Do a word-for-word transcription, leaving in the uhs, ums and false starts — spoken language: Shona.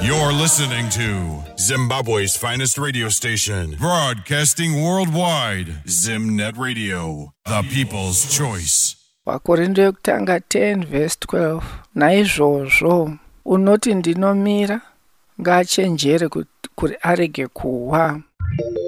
You're listening to Zimbabwe's finest radio station, broadcasting worldwide. Zimnet Radio, the people's choice. Wakorintho yekutanga ten verse twelve. Naizvozvo unoti ndinomira, ngaachenjere kuti arege kuwa.